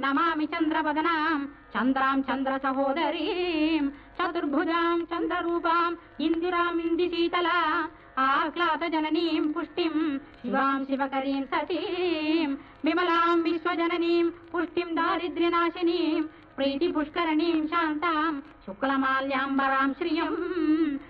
నమామి చంద్రవదనాం చంద్రాం చంద్ర సహోదరీం చతుర్భుజాం చంద్రరూపాం ఇందిరాం ఇందిశీతలా ఆహ్లాద జననీం పుష్టిం శివాం శివకరీం సతీం విమలాం విశ్వజననీం పుష్టిం దారిద్ర్యనాశినీం ప్రీతి పుష్కరణీం శాంతాం శుక్లమాల్యాంబరాం శ్రియం